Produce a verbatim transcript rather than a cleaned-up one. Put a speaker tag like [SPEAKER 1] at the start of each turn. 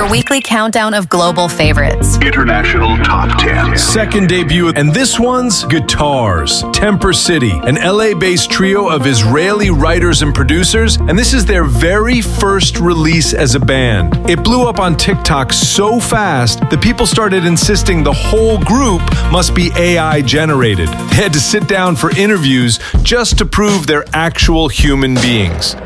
[SPEAKER 1] your weekly countdown of global favorites.
[SPEAKER 2] International Top ten.
[SPEAKER 3] Second debut, and this one's Guitars. Temper City, an L A-based trio of Israeli writers and producers, and this is their very first release as a band. It blew up on TikTok so fast that people started insisting the whole group must be A I generated. They had to sit down for interviews just to prove they're actual human beings.